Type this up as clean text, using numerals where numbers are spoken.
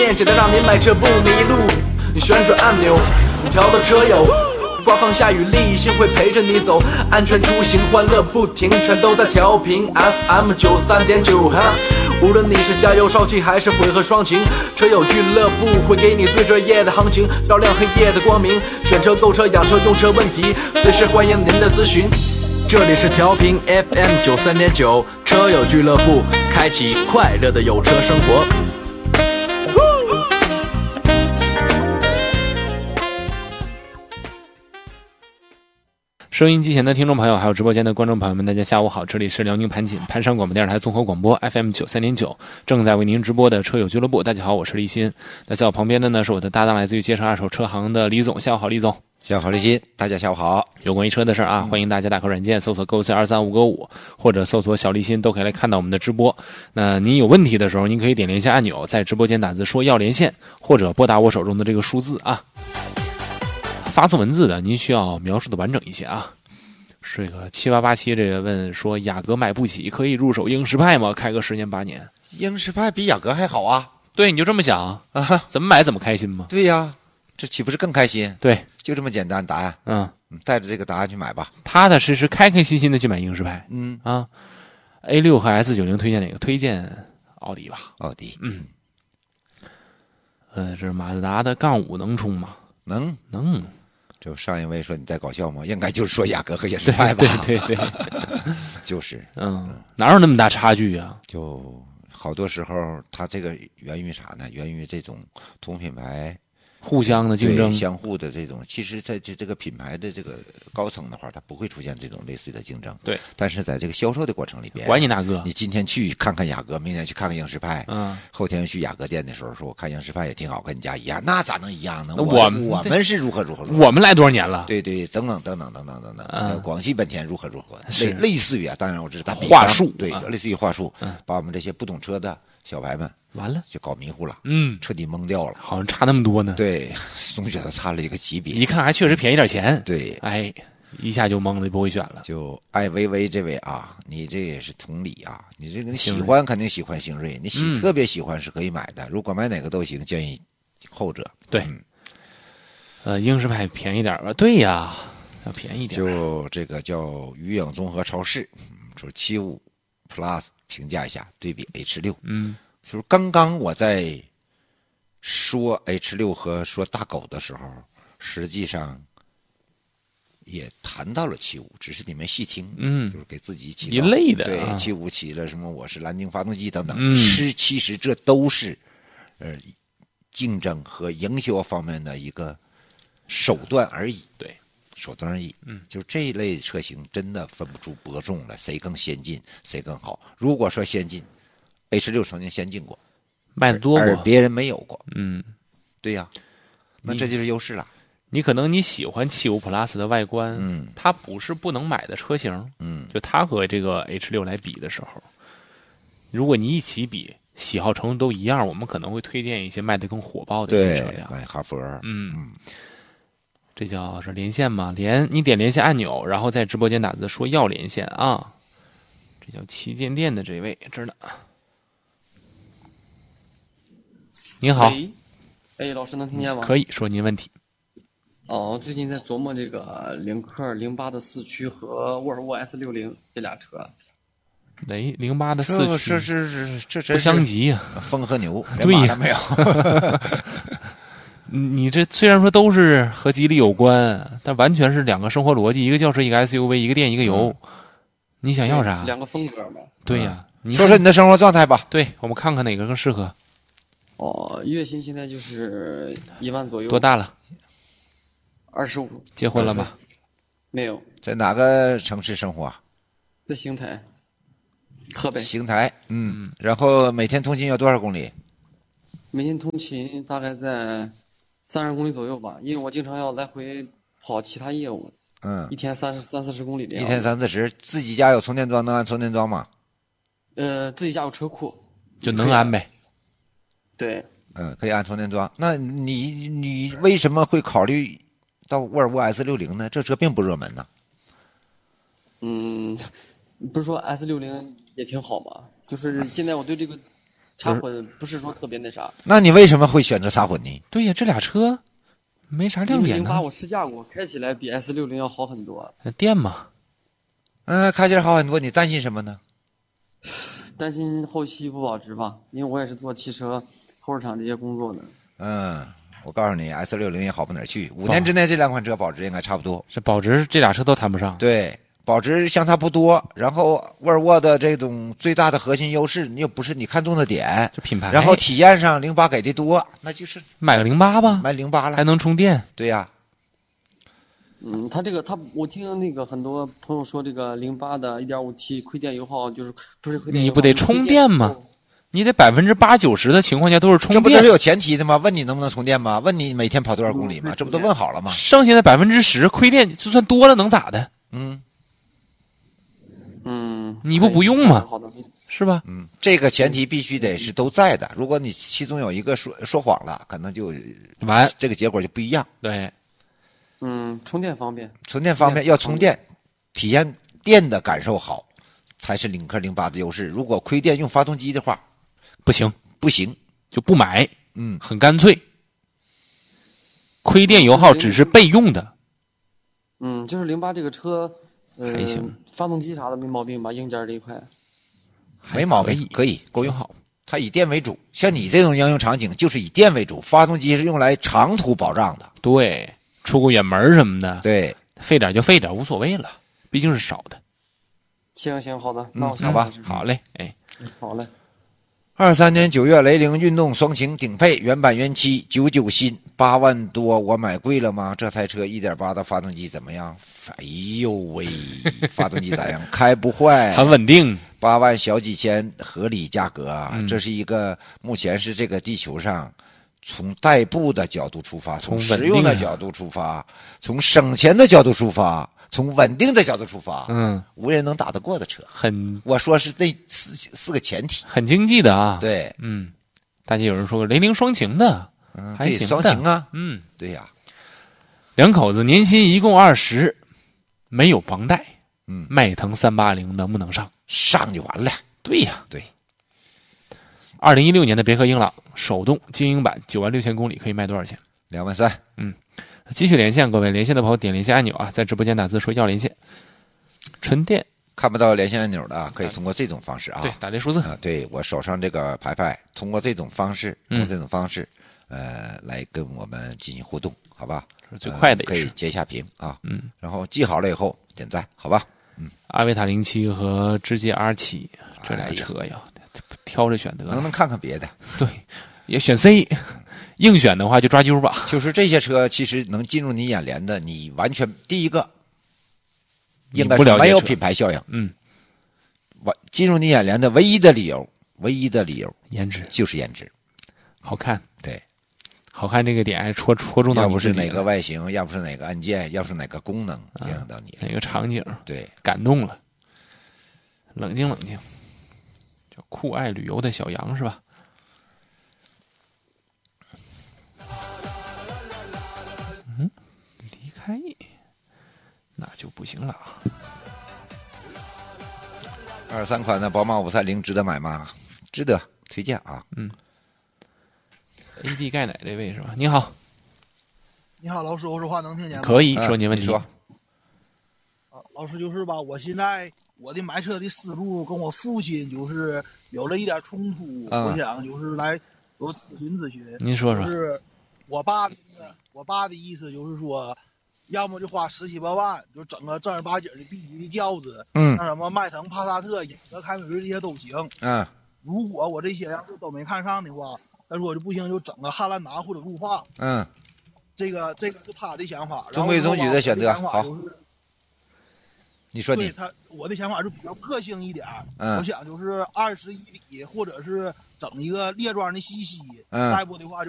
店，简单让您买车不迷路。你旋转按钮，你调到车友，刮风下雨立信会陪着你走，安全出行，欢乐不停，全都在调频 FM 93.9哈。无论你是加油烧气还是混合双擎，车友俱乐部会给你最专业的行情，照亮黑夜的光明。选车、购车、养车、用车问题，随时欢迎您的咨询。这里是调频 FM 93.9车友俱乐部，开启快乐的有车生活。收音机前的听众朋友，还有直播间的观众朋友们，大家下午好！这里是辽宁盘锦盘山广播电视台综合广播 FM 93.9，正在为您直播的车友俱乐部。大家好，我是立新。那在我旁边的呢是我的搭档，来自于街上二手车行的李总。下午好，李总。 下午好，立新。大家下午好。 有关于车的事啊，欢迎大家打开软件搜索购 C23595，或者搜索小立新，都可以来看到我们的直播。那您有问题的时候，您可以点连线按钮，在直播间打字说要连线，或者拨打我手中的这个数字啊。发送文字的，您需要描述的完整一些啊。这个7887这个问说，雅阁买不起，可以入手英仕派吗？开个10年8年。 英仕派比雅阁还好啊？ 对，你就这么想啊？怎么买怎么开心吗？ 对呀，这岂不是更开心？ 对， 就这么简单答案。带着这个答案去买吧， 踏踏实实、开开心心的去买英仕派。A6 和 S90推荐哪个？推荐奥迪吧。 奥迪。 这是马自达的5能充吗？ 能。就上一位说你在搞笑吗？应该就是说雅阁和英仕派吧。 对， 就是哪有那么大差距啊？ 就好多时候它这个源于啥呢？源于这种同品牌互相的竞争， 相互的这种。其实在这个品牌的这个高层的话，它不会出现这种类似的竞争。 对， 但是在这个销售的过程里边， 管你哪个， 你今天去看看雅阁，明天去看看英仕派，后天去雅阁店的时候说我看英仕派也挺好，跟你家一样，那咋能一样呢？我们是如何， 我们来多少年了？ 对，等等，广汽本田如何，类似于当然我知道话术， 对，类似于话术，把我们这些不懂车的小白们完了就搞迷糊了，彻底懵掉了， 好像差那么多呢。 对，总觉得差了一个级别， 一看还确实便宜点钱。 对， 一下就懵了，不会选了。 就艾薇薇这位啊，你这也是同理啊，你这个你喜欢肯定喜欢星锐，你特别喜欢是可以买的，如果买哪个都行，建议后者。 对，英仕派便宜点吧？对呀，要便宜点。 就这个叫余影综合超市，说75 Plus 评价一下，对比 H6。就是刚刚我在说 H6 和说大狗的时候，实际上也谈到了75，只是你没细听。就是给自己起一类的。 对，75起了什么我是蓝鲸发动机等等。其实这都是竞争和营销方面的一个手段而已。 对， 手段而已。就这一类车型真的分不出伯仲了，谁更先进，谁更好。如果说先进，H6 曾经先进过， 卖得多过， 而别人没有过。对呀，那这就是优势了。 你可能你喜欢75 Plus 的外观，它不是不能买的车型，就它和这个 H6 来比的时候，如果你一起比，喜好程度都一样，我们可能会推荐一些卖得更火爆的一些车辆， 买哈弗。 这叫是连线吗？你点连线按钮，然后在直播间打字说要连线啊。这叫旗舰店的这位，这儿呢。您好。 老师能听见吗？ 可以说您问题。 最近在琢磨这个领克08的4驱和沃尔沃 S60这俩车。 08的4驱， 这不相及啊！ 风和牛， 对呀， 没有。 你这虽然说都是和吉利有关，但完全是两个生活逻辑，一个轿车，一个 SUV， 一个电一个油。你想要啥？ 两个风格嘛。 对呀， 说说你的生活状态吧。 对，我们看看哪个更适合。 月薪现在就是1万左右。 多大了 ？25。 结婚了吗？ 没有。 在哪个城市生活？ 在邢台。河北。 邢台。然后每天通勤有多少公里？ 每天通勤大概在30公里左右吧，因为我经常要来回跑其他业务。一天30-40公里这样。 一天30-40，自己家有充电桩，能安充电桩吗？ 自己家有车库， 就能安呗。 对。 可以安充电桩。那你为什么会考虑到沃尔沃 S60 呢？这车并不热门呢。 不是说 S60也挺好吗？就是现在我对这个插混不是说特别那啥。 那你为什么会选择插混呢？ 对呀，这俩车没啥亮点呢。 08我试驾过，开起来比 S60要好很多。 电嘛。 开起来好很多，你担心什么呢？ 担心后期不保值吧，因为我也是做汽车后市场这些工作的。 我告诉你 ，S60也好不哪儿去，5年之内这两款车保值应该差不多。 这保值这俩车都谈不上。 对，保值相差不多。然后沃尔沃的这种最大的核心优势，你又不是你看中的点， 这品牌。 然后体验上08给的多，那就是买个08吧， 买08了， 还能充电。 对呀。 我听那个很多朋友说，这个08的 1.5T 亏电油耗就是不是亏电油耗， 你不得充电吗？你得80%-90%的情况下都是充电， 这不都是有前提的吗？问你能不能充电吗？问你每天跑多少公里吗？这不都问好了吗？ 剩下的10%亏电就算多了能咋的？你不用吗？是吧？ 这个前提必须得是都在的。如果你其中有一个说谎了，可能就完， 这个结果就不一样。 对。 充电方便， 要充电，体验电的感受好，才是领克08的优势。如果亏电用发动机的话， 不行，就不买。很干脆。亏电油耗只是备用的。 就是08这个车， 还行， 发动机啥的没毛病吧？硬件这一块没毛病，可以够用好。它以电为主，像你这种应用场景就是以电为主，发动机是用来长途保障的。 对。出个远门什么的， 对， 费点就费点，无所谓了，毕竟是少的。 行，好的，那我好吧， 好嘞， 好嘞。 23年9月，雷凌运动双擎顶配原版原漆99新，8万多，我买贵了吗？这台车1.8的发动机怎么样？哎呦喂，发动机咋样？开不坏， 很稳定。 8万小几千，合理价格啊！这是一个目前是这个地球上。从代步的角度出发，从实用的角度出发，从省钱的角度出发，从稳定的角度出发，无人能打得过的车。我说是这四个前提， 很经济的啊。 对， 大家有人说过雷凌双擎的，还行的双擎啊，对呀。 两口子年薪一共20，没有房贷，迈腾380能不能上？ 上就完了。 对呀， 对。 2016年的别克英朗手动精英版96000公里可以卖多少钱 ？2万3。 继续连线，各位连线的朋友点连线按钮啊，在直播间打字说要连线。纯电看不到连线按钮的啊，可以通过这种方式啊。 对，打这数字啊。对，我手上这个牌，通过这种方式，来跟我们进行互动，好吧？ 是最快的可以截下屏啊。然后记好了以后点赞，好吧？ 阿维塔07和智界 R7这俩车呀。挑着选得， 能看看别的。 对，也选 C， 硬选的话就抓阄吧。 就是这些车其实能进入你眼帘的，你完全第一个应该是没有品牌效应。进入你眼帘的唯一的理由， 颜值就是颜值， 好看。 对， 好看这个点戳中到你。 要不是哪个外形，要不是哪个按键，要不是哪个功能影响到你， 哪个场景， 对， 感动了。冷静。酷爱旅游的小杨是吧？离开那就不行了啊。 23款的宝马530值得买吗？值得，推荐啊。 AD 钙奶这位是吧？你好， 老师，我说话能听见吗？ 可以说你问题。 说。 老师就是吧，我现在我的买车的思路跟我父亲就是有了一点冲突，我想就是来有咨询咨询。 您说说。 就是我爸的意思就是说，要么就花17、18万，就整个正儿八经的 B 级的轿子，像什么迈腾、帕萨特、雅阁、凯美瑞这些都行。如果我这些要是都没看上的话，他说就不行，就整个汉兰达或者陆放。这个是他的想法。 中规中矩的选择，好。你说你。 对我的想法是比较个性一点，我想就是21里或者是整一个列装的西西，再不的话就